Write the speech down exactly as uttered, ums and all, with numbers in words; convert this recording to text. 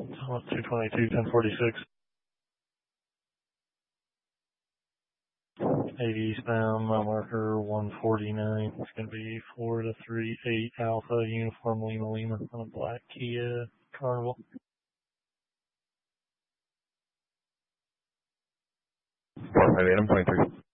Thomas two twenty-two, ten forty-six. eighty eastbound, mile marker one forty-nine. It's going to be four to three eight Alpha, Uniform Lima Lima on a black Kia Carnival. four five eight, I'm twenty-three.